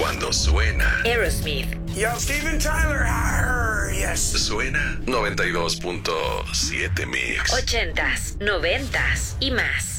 cuando suena. Aerosmith. Yo, Steven Tyler. Yes. Suena 92.7 Mix. 80s, 90s y más.